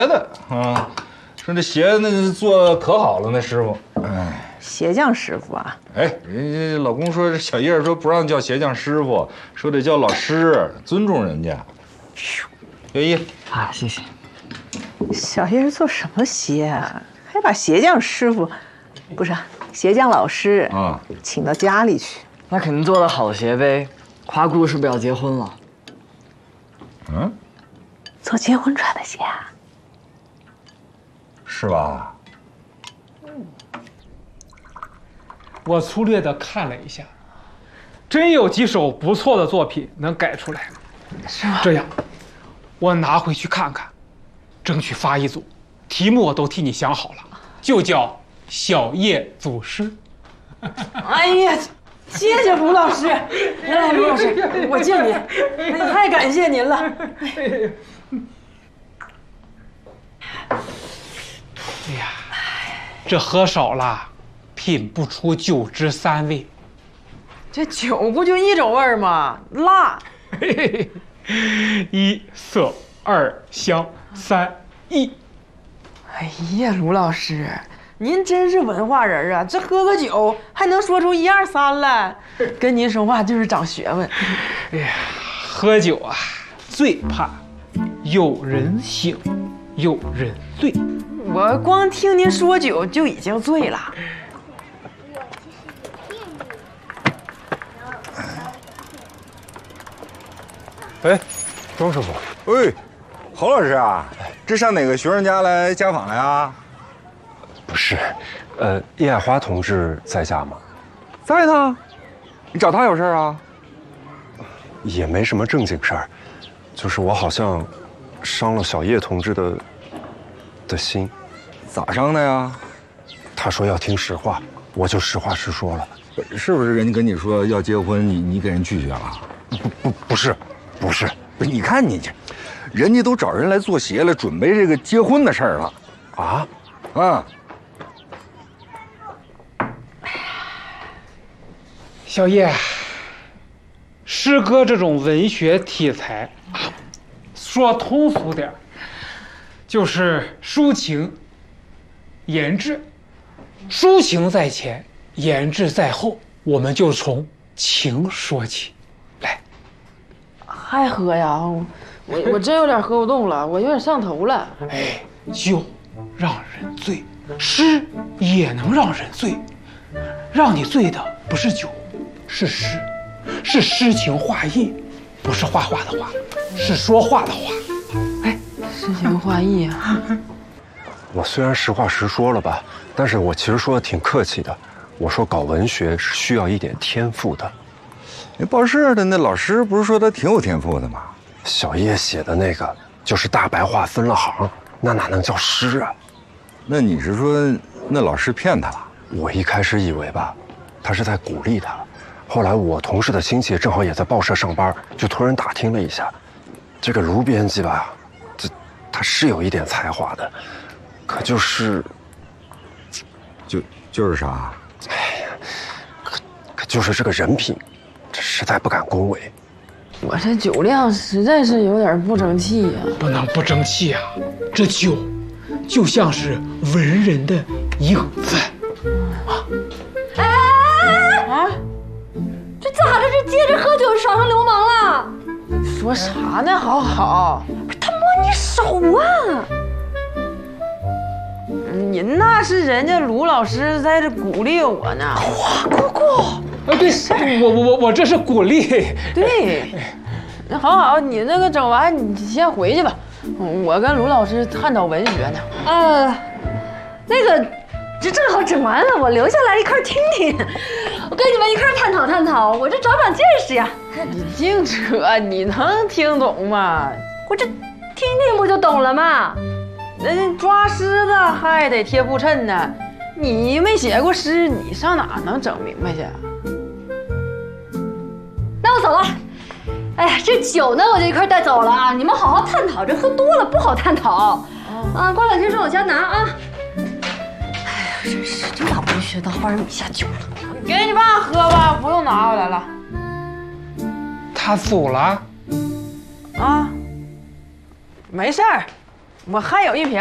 的啊，说这鞋那个做可好了，那师傅。哎， 鞋匠师傅啊？ 哎，人家老公说小叶说不让叫鞋匠师傅，说得叫老师，尊重人家。小叶啊，谢谢。 小叶做什么鞋啊？还把鞋匠师傅，不是鞋匠老师啊，请到家里去。 那肯定做的好的鞋呗。夸姑是不是要结婚了？ 嗯， 做结婚穿的鞋啊？ 是吧？ 我粗略的看了一下，真有几首不错的作品能改出来。 是吗？ 这样，我拿回去看看，争取发一组，题目我都替你想好了，就叫《小叶祖师》。 哎呀，谢谢卢老师！来，卢老师，我敬你，太感谢您了。 哎呀，这喝少了，品不出酒之三味。 这酒不就一种味儿吗？辣。 一色，二香，三意。 哎呀，卢老师，您真是文化人啊！这喝个酒还能说出一二三来，跟您说话就是长学问。 哎呀，喝酒啊，最怕有人醒，有人醉。 我光听您说酒就已经醉了。 哎，庄师傅， 喂，侯老师啊，这上哪个学生家来家访来啊？ 不是，叶爱花同志在家吗？ 在呢，你找他有事啊？ 也没什么正经事儿，就是我好像伤了小叶同志的心。 咋伤的呀？ 他说要听实话，我就实话实说了。 是不是人家跟你说要结婚，你给人拒绝了？ 不是， 你看你这，人家都找人来做鞋了，准备这个结婚的事儿了。 啊？ 啊！ 小叶，诗歌这种文学题材，说通俗点，就是抒情、言志，抒情在前，言志在后。我们就从情说起，来。 还喝呀？我真有点喝不动了，我有点上头了。 哎，酒让人醉，诗也能让人醉。让你醉的不是酒，是诗，是诗情画意，不是画画的画，是说话的话。哎， 诗情画意啊！ 我虽然实话实说了吧，但是我其实说的挺客气的。我说搞文学是需要一点天赋的。 那报社的那老师不是说他挺有天赋的吗？ 小叶写的那个就是大白话分了行，那哪能叫诗啊？ 那你是说那老师骗他了？ 我一开始以为吧，他是在鼓励他。后来我同事的亲戚正好也在报社上班，就突然打听了一下，这个卢编辑吧，他是有一点才华的，可就是啥？ 哎呀，可就是这个人品，这实在不敢恭维。 我这酒量实在是有点不争气呀！ 不能不争气啊！这酒就像是文人的影子啊！这咋的？这接着喝酒耍上流氓了？ 说啥呢？好， 他摸你手啊！ 你那是人家卢老师在这鼓励我呢。 姑， 对，我这是鼓励。 对，那好，你那个整完你先回去吧，我跟卢老师探讨文学呢。 那个，这正好整完了，我留下来一块听听，我跟你们一块探讨探讨，我这长长见识呀。 你净扯，你能听懂吗？ 我这听听不就懂了吗？ 人家抓狮子还得贴布衬呢，你没写过诗，你上哪能整明白去？ 那我走了。哎呀，这酒呢我就一块带走了啊！你们好好探讨，这喝多了不好探讨。啊，过两天上我家拿啊。哎呀，真是这把文学当花生米下酒了。 给你爸喝吧，不用拿回来了。 他走了啊，没事儿， 我还有一瓶。